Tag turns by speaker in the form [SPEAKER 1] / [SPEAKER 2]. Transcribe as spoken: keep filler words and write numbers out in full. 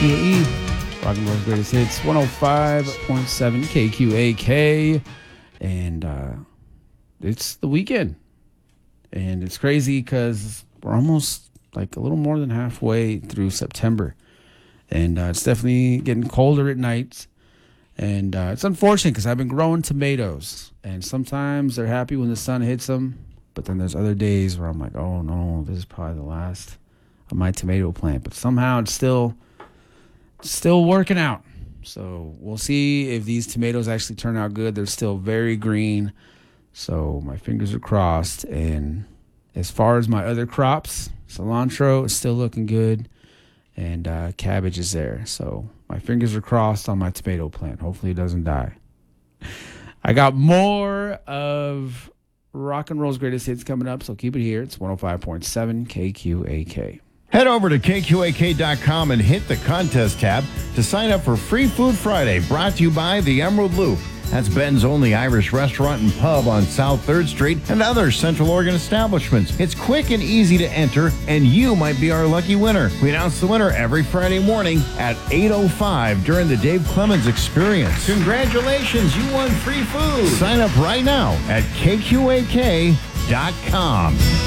[SPEAKER 1] Q A E, Rock and Roll's Greatest Hits, one oh five point seven K Q A K. And uh, it's the weekend. And it's crazy because we're almost like a little more than halfway through September. And uh, it's definitely getting colder at night. And uh, it's unfortunate because I've been growing tomatoes. And sometimes they're happy when the sun hits them. But then there's other days where I'm like, oh, no, this is probably the last of my tomato plant. But somehow it's still, still working out. So we'll see if these tomatoes actually turn out good. They're still very green. So my fingers are crossed. And as far as my other crops, cilantro is still looking good. And uh, cabbage is there. So my fingers are crossed on my tomato plant. Hopefully it doesn't die. I got more of Rock and Roll's Greatest Hits coming up, so keep it here. It's one oh five point seven K Q A K.
[SPEAKER 2] Head over to K Q A K dot com and hit the contest tab to sign up for Free Food Friday, brought to you by the Emerald Loop. That's Ben's only Irish restaurant and pub on South third Street and other Central Oregon establishments. It's quick and easy to enter, and you might be our lucky winner. We announce the winner every Friday morning at eight oh five during the Dave Clemens Experience. Congratulations, you won free food. Sign up right now at K Q A K dot com.